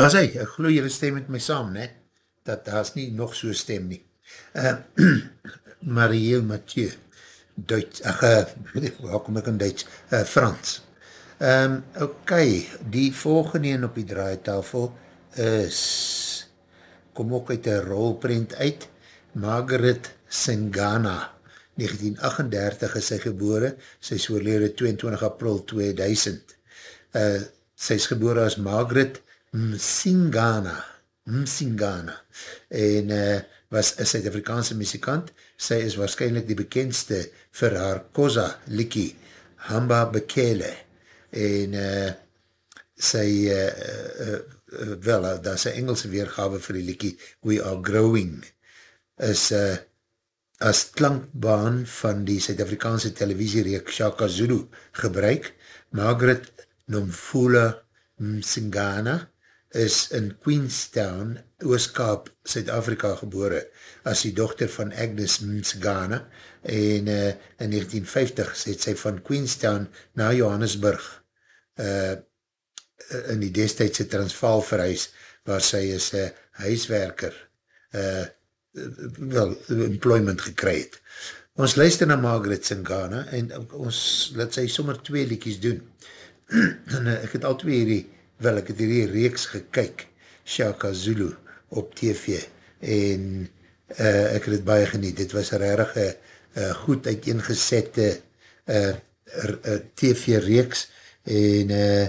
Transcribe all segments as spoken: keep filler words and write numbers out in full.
Daar is hy, ek geloof julle stem met my saam, ne? Dat daar is nie nog so stem nie. Uh, Marielle Mathieu, Duits, ach, uh, waar kom ek in Duits? Uh, Frans. Um, ok, die volgende een op die draaitafel is, kom ook uit een rolprent uit, Margaret Singana, negentien agt-en-dertig is sy gebore, sy is oorlede tweeëntwintig april tweeduisend. Uh, sy is gebore as Margaret Msingana, Msingana, en uh, was een Suid-Afrikaanse muzikant. Sy is waarschijnlijk die bekendste vir haar Koza Likie, Hamba Bekele, en uh, sy, uh, uh, uh, wel, uh, daar is een Engelse weergawe vir die Likie, We Are Growing, is uh, as klankbaan van die Suid-Afrikaanse televisiereek Shaka Zulu gebruik. Margaret Nomfula Msingana is in Queenstown, Ooskaap, Suid-Afrika gebore, as die dochter van Agnes Msingana, en uh, in negentien vyftig het sy van Queenstown na Johannesburg uh, in die destijdse Transvaal verhuis, waar sy is uh, huiswerker, uh, wel, employment gekry het. Ons luister na Margaret Singana, en ons laat sy sommer twee liedjies doen. En uh, ek het al twee hierdie, wel, ek het hierdie reeks gekyk, Shaka Zulu, op T V, en uh, ek het het baie geniet. Dit was een rarige, uh, goed uiteengezette uh, uh, T V reeks, en uh,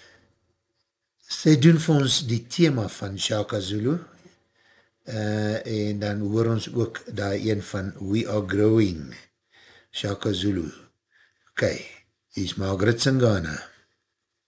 sy doen vir ons die thema van Shaka Zulu, uh, en dan hoor ons ook daar een van We Are Growing, Shaka Zulu. Ok, hier is Margaret Singana.